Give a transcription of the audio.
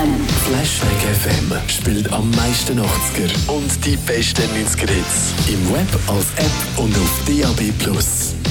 FM. Flashback FM spielt am meisten 80er und die besten 90er Hits. Im Web, als App und auf DAB+.